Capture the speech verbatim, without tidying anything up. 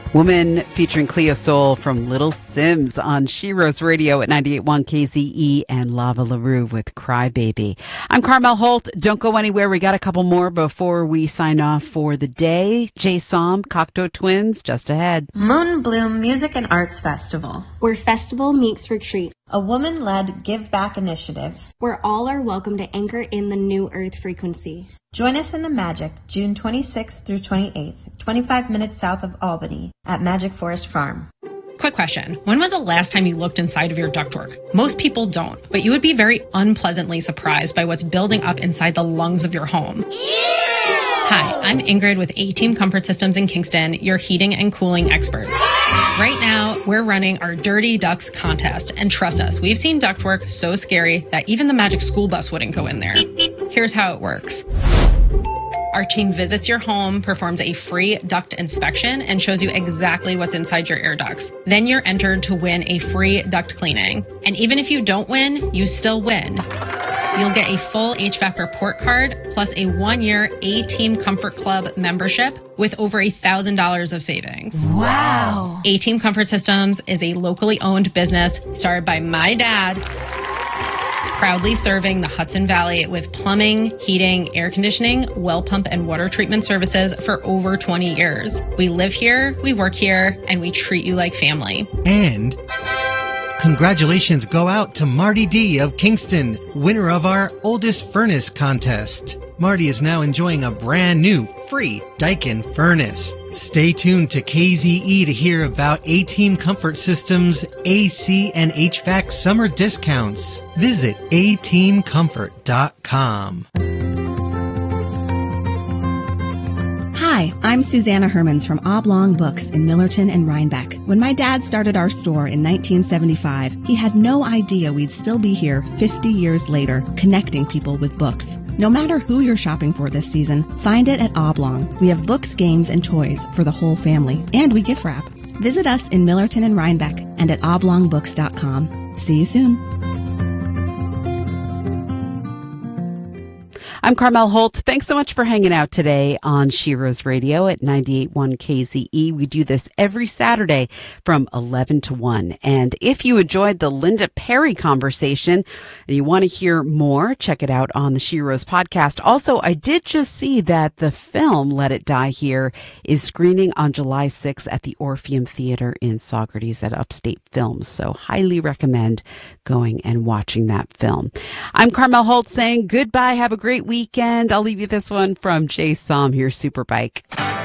Woman featuring Cleo Sol from Little Sims on Sheroes Radio at ninety-eight point one K Z E and Lava LaRue with Cry Baby. I'm Carmel Holt. Don't go anywhere. We got a couple more before we sign off for the day. Jay Som, Cocteau Twins, just ahead. Moon Bloom Music and Arts Festival, where festival meets retreat. A woman-led Give Back initiative, where all are welcome to anchor in the new Earth frequency. Join us in the Magic, June twenty-sixth through twenty-eighth, twenty-five minutes south of Albany, at Magic Forest Farm. Quick question. When was the last time you looked inside of your ductwork? Most people don't, but you would be very unpleasantly surprised by what's building up inside the lungs of your home. Hi, I'm Ingrid with A-Team Comfort Systems in Kingston, your heating and cooling experts. Right now, we're running our Dirty Ducts contest, and trust us, we've seen ductwork so scary that even the Magic school bus wouldn't go in there. Here's how it works. Our team visits your home, performs a free duct inspection, and shows you exactly what's inside your air ducts. Then you're entered to win a free duct cleaning. And even if you don't win, you still win. You'll get a full H V A C report card, plus a one-year A-Team Comfort Club membership with over a thousand dollars of savings. Wow. A-Team Comfort Systems is a locally owned business started by my dad, proudly serving the Hudson Valley with plumbing, heating, air conditioning, well pump, and water treatment services for over twenty years. We live here, we work here, and we treat you like family. And congratulations go out to Marty D. of Kingston, winner of our Oldest Furnace contest. Marty is now enjoying a brand new free Daikin furnace. Stay tuned to K Z E to hear about A-Team Comfort Systems A C and H V A C summer discounts. Visit a team comfort dot com. Hi, I'm Susanna Hermans from Oblong Books in Millerton and Rhinebeck. When my dad started our store in nineteen seventy-five, he had no idea we'd still be here fifty years later, connecting people with books. No matter who you're shopping for this season, find it at Oblong. We have books, games, and toys for the whole family, and we gift wrap. Visit us in Millerton and Rhinebeck and at oblong books dot com. See you soon. I'm Carmel Holt. Thanks so much for hanging out today on Sheroes Radio at ninety-eight point one K Z E. We do this every Saturday from eleven to one. And if you enjoyed the Linda Perry conversation and you want to hear more, check it out on the Sheroes podcast. Also, I did just see that the film Let It Die Here is screening on July sixth at the Orpheum Theater in Saugerties at Upstate Films. So highly recommend going and watching that film. I'm Carmel Holt saying goodbye. Have a great weekend. I'll leave you this one from Jay Som, here, Superbike.